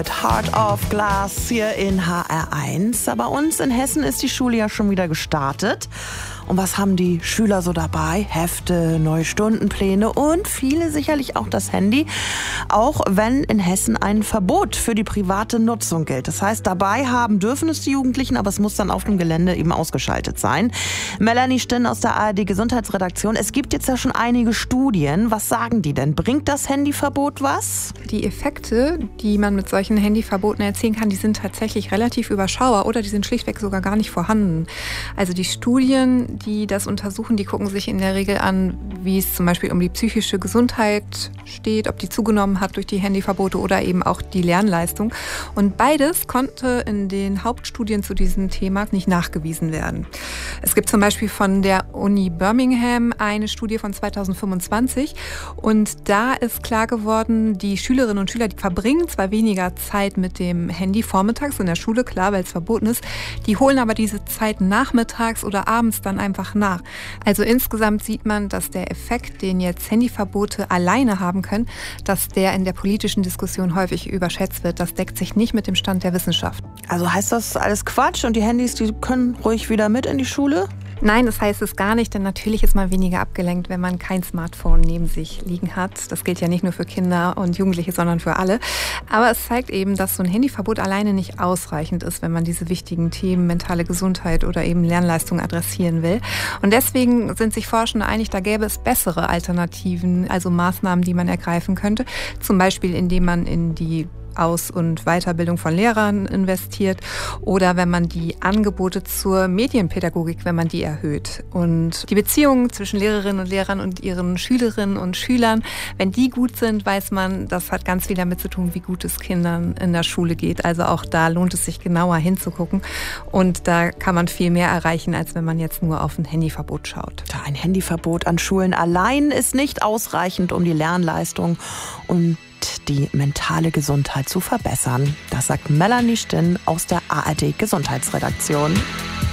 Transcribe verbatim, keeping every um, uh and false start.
Heart of Glass hier in H R eins. Bei uns in Hessen ist die Schule ja schon wieder gestartet. Und was haben die Schüler so dabei? Hefte, neue Stundenpläne und viele sicherlich auch das Handy. Auch wenn in Hessen ein Verbot für die private Nutzung gilt. Das heißt, dabei haben dürfen es die Jugendlichen, aber es muss dann auf dem Gelände eben ausgeschaltet sein. Melanie Stinn aus der A R D Gesundheitsredaktion. Es gibt jetzt ja schon einige Studien. Was sagen die denn? Bringt das Handyverbot was? Die Effekte, die man mit solchen Handyverboten erzielen kann, die sind tatsächlich relativ überschaubar oder die sind schlichtweg sogar gar nicht vorhanden. Also die Studien, die das untersuchen, die gucken sich in der Regel an, wie es zum Beispiel um die psychische Gesundheit steht, ob die zugenommen hat durch die Handyverbote oder eben auch die Lernleistung. Und beides konnte in den Hauptstudien zu diesem Thema nicht nachgewiesen werden. Es gibt zum Beispiel von der Uni Birmingham eine Studie von zweitausendfünfundzwanzig und da ist klar geworden, die Schülerinnen und Schüler, die verbringen zwar weniger Zeit mit dem Handy vormittags in der Schule, klar, weil es verboten ist, die holen aber diese Zeit nachmittags oder abends dann einfach nach. Also insgesamt sieht man, dass der Effekt, den jetzt Handyverbote alleine haben können, dass der in der politischen Diskussion häufig überschätzt wird. Das deckt sich nicht mit dem Stand der Wissenschaft. Also heißt das alles Quatsch und die Handys, die können ruhig wieder mit in die Schule? Nein, das heißt es gar nicht, denn natürlich ist man weniger abgelenkt, wenn man kein Smartphone neben sich liegen hat. Das gilt ja nicht nur für Kinder und Jugendliche, sondern für alle. Aber es zeigt eben, dass so ein Handyverbot alleine nicht ausreichend ist, wenn man diese wichtigen Themen mentale Gesundheit oder eben Lernleistung adressieren will. Und deswegen sind sich Forschende einig, da gäbe es bessere Alternativen, also Maßnahmen, die man ergreifen könnte. Zum Beispiel, indem man in die Aus- und Weiterbildung von Lehrern investiert oder wenn man die Angebote zur Medienpädagogik, wenn man die erhöht. Und die Beziehungen zwischen Lehrerinnen und Lehrern und ihren Schülerinnen und Schülern, wenn die gut sind, weiß man, das hat ganz viel damit zu tun, wie gut es Kindern in der Schule geht. Also auch da lohnt es sich genauer hinzugucken und da kann man viel mehr erreichen, als wenn man jetzt nur auf ein Handyverbot schaut. Ein Handyverbot an Schulen allein ist nicht ausreichend, um die Lernleistung und die mentale Gesundheit zu verbessern. Das sagt Melanie Stinn aus der A R D Gesundheitsredaktion.